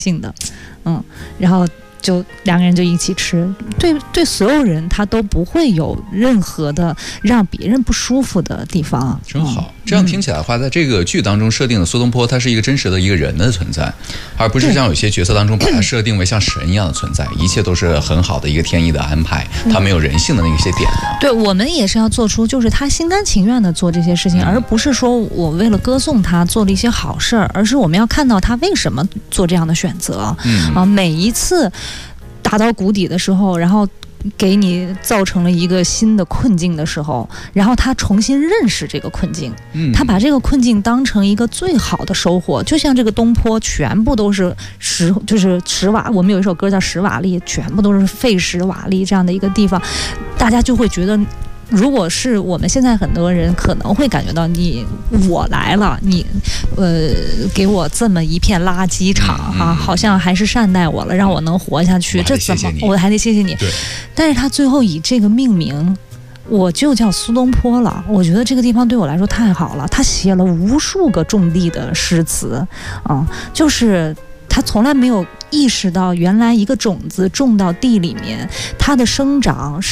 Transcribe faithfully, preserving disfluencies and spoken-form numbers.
性的，嗯，然后就两个人就一起吃，对对，所有人他都不会有任何的让别人不舒服的地方。 真好，这样听起来的话，在这个剧当中设定的苏东坡，他是一个真实的一个人的存在，而不是像有些角色当中把他设定为像神一样的存在，一切都是很好的一个天意的安排，他没有人性的那些点。 对，我们也是要做出，就是他心甘情愿的做这些事情，而不是说我为了歌颂他做了一些好事儿，而是我们要看到他为什么做这样的选择。嗯啊，每一次打到谷底的时候，然后给你造成了一个新的困境的时候，然后他重新认识这个困境，嗯，他把这个困境当成一个最好的收获。就像这个东坡全部都是石，就是石瓦，我们有一首歌叫石瓦砾，全部都是废石瓦砾这样的一个地方，大家就会觉得，如果是我们现在很多人可能会感觉到你我来了，你呃给我这么一片垃圾场哈、啊，好像还是善待我了，让我能活下去，这怎么我还得谢谢你？但是他最后以这个命名，我就叫苏东坡了。我觉得这个地方对我来说太好了，他写了无数个种地的诗词啊，就是他从来没有意识到原来一个种子种到地里面，它的生长